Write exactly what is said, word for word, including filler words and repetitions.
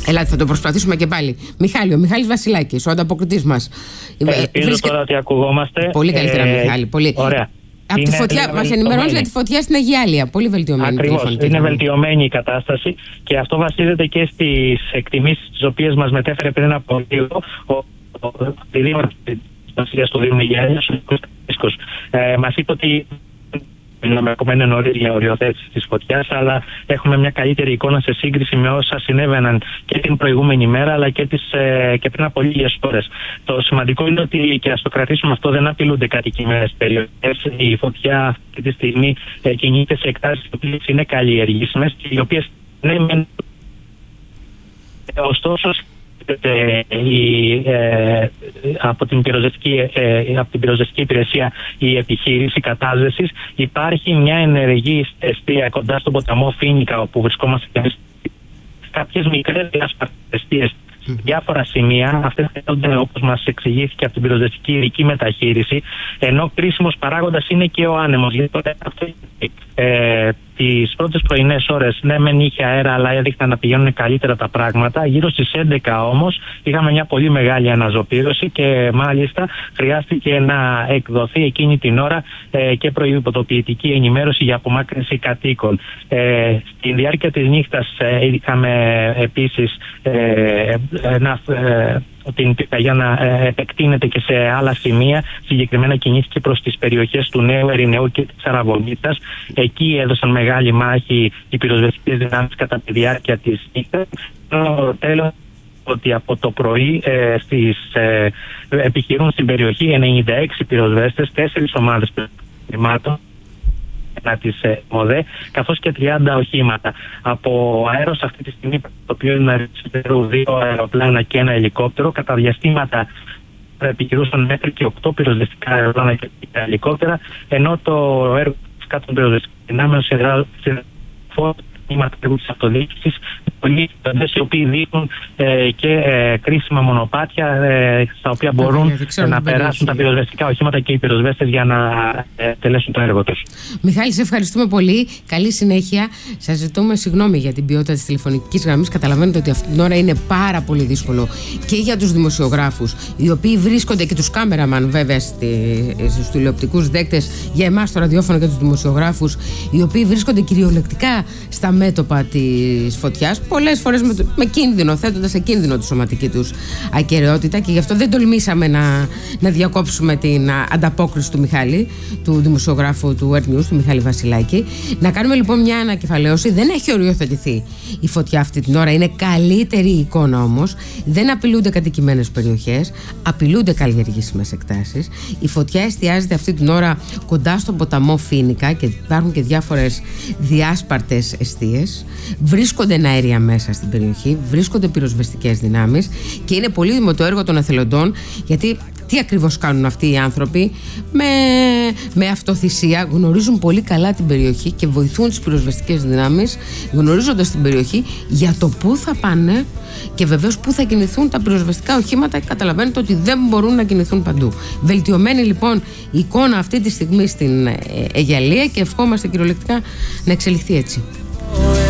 Ελάτε, θα το προσπαθήσουμε και πάλι. Μιχάλη, ο Μιχάλης Βασιλάκης, ο ανταποκριτής μας. Ελπίζω Βρίσκε... τώρα ότι ακουγόμαστε. Πολύ καλύτερα, ε, Μιχάλη. Πολύ. Ωραία. Από τη φωτιά, μας ενημερώνει για τη φωτιά στην Αγιάλεια. Πολύ βελτιωμένη. Ακριβώς. Είναι βελτιωμένη η κατάσταση και αυτό βασίζεται και στις εκτιμήσεις τις οποίες μας μετέφερε πριν από λίγο ο δήμαρχος της Βασιλείας του Δήμου Αγιάλειας, ο κ. Κρίσκος. Ε, μας είπε ότι μιλάμε ακόμα είναι νωρίς για οριοθέτηση της φωτιάς, αλλά έχουμε μια καλύτερη εικόνα σε σύγκριση με όσα συνέβαιναν και την προηγούμενη μέρα, αλλά και, τις, ε, και πριν από λίγες ώρες. Το σημαντικό είναι ότι, και ας το κρατήσουμε αυτό, δεν απειλούνται κατοικημένες περιοχές. Η φωτιά αυτή τη στιγμή ε, κινείται σε εκτάσεις οι οποίες είναι καλλιεργήσιμες και οι οποίες ναι, μεν, ωστόσο η, ε, από, την πυροσβεστική, ε, από την πυροσβεστική υπηρεσία η επιχείρηση κατάσβεσης υπάρχει μια ενεργή εστία κοντά στον ποταμό Φίνικα, όπου βρισκόμαστε και εμείς, κάποιες μικρές διάσπαρτες εστίες mm-hmm. διάφορα σημεία. Αυτές χρειάζονται, όπως μας εξηγήθηκε, από την πυροσβεστική ειδική μεταχείριση, ενώ κρίσιμος παράγοντας είναι και ο άνεμος, γιατί τότε αυτό ε, τις πρώτες πρωινές ώρες ναι μεν είχε αέρα, αλλά έδειχναν να πηγαίνουν καλύτερα τα πράγματα. Γύρω στις έντεκα όμως είχαμε μια πολύ μεγάλη αναζωπήρωση και μάλιστα χρειάστηκε να εκδοθεί εκείνη την ώρα ε, και προειδοποιητική ενημέρωση για απομάκρυνση κατοίκων. Ε, στη διάρκεια της νύχτας ε, είχαμε επίσης ε, ένα ε, την πυρκαγιά να ε, επεκτείνεται και σε άλλα σημεία. Συγκεκριμένα κινήθηκε προς τις περιοχές του Νέου Ερηνεού και της Αραβωνίτας. Εκεί έδωσαν μεγάλη μάχη οι πυροσβεστικές δυνάμεις κατά τη διάρκεια της νύχτας. Τέλος, ότι από το πρωί ε, στις, ε, επιχειρούν στην περιοχή ενενήντα έξι πυροσβέστες, τέσσερις ομάδες πυροσβεστικών της ε, ΜΟΔΕ, καθώς και τριάντα οχήματα. Από αέρος αυτή τη στιγμή, το οποίο είναι δύο αεροπλάνα και ένα ελικόπτερο, κατά διαστήματα επιχειρούσαν μέχρι και οκτώ πυροσβεστικά αεροπλάνα και ελικόπτερα, ενώ το έργο της κάτω των πυροσβεστικών δυνάμεων σε της αυτοδιοίκησης, πολίτες οι οποίοι δείχνουν ε, και ε, κρίσιμα μονοπάτια ε, στα οποία μπορούν ε, να περάσουν τα πυροσβεστικά οχήματα και οι πυροσβέστες για να ε, τελέσουν το έργο τους. Μιχάλη, σε ευχαριστούμε πολύ. Καλή συνέχεια. Σας ζητούμε συγγνώμη για την ποιότητα της τηλεφωνικής γραμμής. Καταλαβαίνετε ότι αυτή την ώρα είναι πάρα πολύ δύσκολο και για τους δημοσιογράφους, οι οποίοι βρίσκονται, και τους κάμεραμαν βέβαια στους τηλεοπτικούς δέκτες, για εμάς το ραδιόφωνο και τους δημοσιογράφους, οι οποίοι βρίσκονται κυριολεκτικά στα μέτωπα της φωτιάς, πολλές φορές με, με κίνδυνο, θέτοντας σε κίνδυνο τη σωματική τους ακεραιότητα, και γι' αυτό δεν τολμήσαμε να, να διακόψουμε την ανταπόκριση του Μιχάλη, του δημοσιογράφου του Earth News, του Μιχάλη Βασιλάκη. Να κάνουμε λοιπόν μια ανακεφαλαίωση. Δεν έχει οριοθετηθεί η φωτιά αυτή την ώρα, είναι καλύτερη η εικόνα όμως. Δεν απειλούνται κατοικημένες περιοχές, απειλούνται καλλιεργήσιμες εκτάσεις. Η φωτιά εστιάζεται αυτή την ώρα κοντά στον ποταμό Φίνικα και υπάρχουν και διάφορες διάσπαρτες εστίες. Βρίσκονται αέρια μέσα στην περιοχή, βρίσκονται πυροσβεστικές δυνάμεις και είναι πολύτιμο το έργο των εθελοντών, γιατί τι ακριβώς κάνουν αυτοί οι άνθρωποι? Με, με αυτοθυσία γνωρίζουν πολύ καλά την περιοχή και βοηθούν τις πυροσβεστικές δυνάμεις, γνωρίζοντας την περιοχή για το πού θα πάνε και βεβαίως πού θα κινηθούν τα πυροσβεστικά οχήματα. Καταλαβαίνετε ότι δεν μπορούν να κινηθούν παντού. Βελτιωμένη λοιπόν η εικόνα αυτή τη στιγμή στην Αγιαλία και ευχόμαστε κυριολεκτικά να εξελιχθεί έτσι.